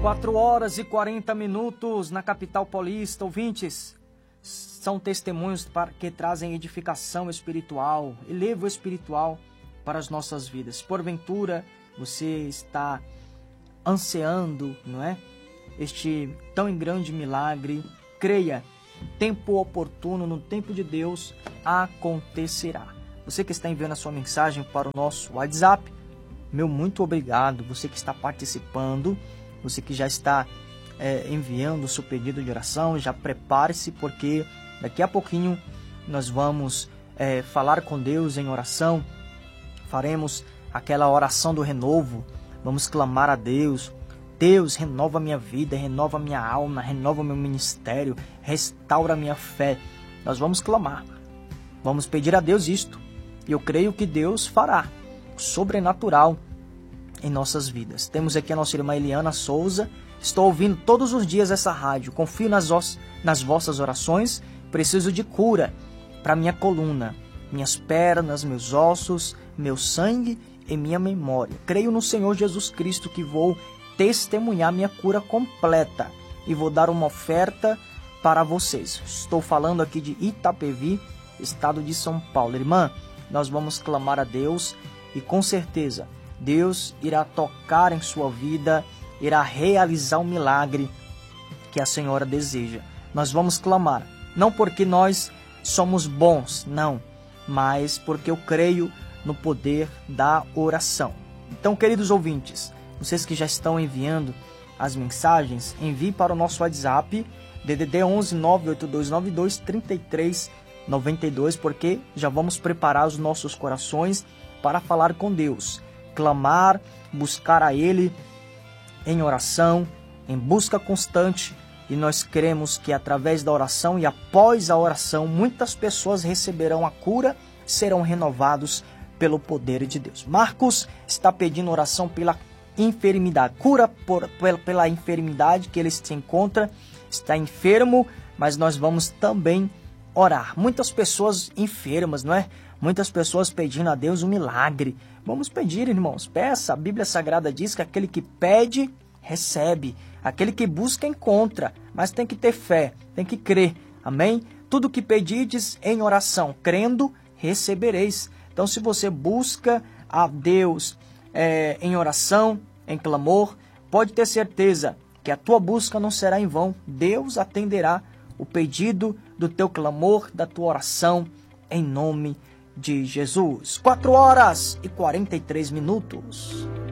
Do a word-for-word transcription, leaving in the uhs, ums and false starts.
quatro horas e quarenta minutos na capital paulista. Ouvintes, são testemunhos para que trazem edificação espiritual, elevo espiritual para as nossas vidas. Porventura, você está ansiando, não é? Este tão grande milagre. Creia, tempo oportuno, no tempo de Deus, acontecerá. Você que está enviando a sua mensagem para o nosso WhatsApp, meu muito obrigado. Você que está participando, você que já está é, enviando o seu pedido de oração, já prepare-se, porque daqui a pouquinho nós vamos é, falar com Deus em oração. Faremos aquela oração do renovo. Vamos clamar a Deus. Deus, renova minha vida, renova minha alma, renova meu ministério, restaura minha fé. Nós vamos clamar. Vamos pedir a Deus isto. E eu creio que Deus fará sobrenatural em nossas vidas. Temos aqui a nossa irmã Eliana Souza. Estou ouvindo todos os dias essa rádio. Confio nas, nas vossas orações. Preciso de cura para minha coluna, minhas pernas, meus ossos, meu sangue e minha memória. Creio no Senhor Jesus Cristo que vou testemunhar minha cura completa e vou dar uma oferta para vocês. Estou falando aqui de Itapevi, estado de São Paulo. Irmã, nós vamos clamar a Deus e com certeza Deus irá tocar em sua vida, irá realizar o milagre que a senhora deseja. Nós vamos clamar, não porque nós somos bons, não, mas porque eu creio no poder da oração. Então, queridos ouvintes, vocês que já estão enviando as mensagens, envie para o nosso WhatsApp, D D D onze nove oito dois nove dois três três nove dois, porque já vamos preparar os nossos corações para falar com Deus, clamar, buscar a Ele em oração, em busca constante, e nós cremos que através da oração e após a oração, muitas pessoas receberão a cura, serão renovados pelo poder de Deus. Marcos está pedindo oração pela enfermidade, cura por, pela enfermidade que ele se encontra, está enfermo, mas nós vamos também orar. Muitas pessoas enfermas, não é? Muitas pessoas pedindo a Deus um milagre. Vamos pedir, irmãos, peça. A Bíblia Sagrada diz que aquele que pede, recebe. Aquele que busca, encontra. Mas tem que ter fé, tem que crer. Amém? Tudo que pedides em oração, crendo, recebereis. Então, se você busca a Deus é, em oração, em clamor, pode ter certeza que a tua busca não será em vão. Deus atenderá o pedido do teu clamor, da tua oração, em nome de Jesus. quatro horas e quarenta e três minutos.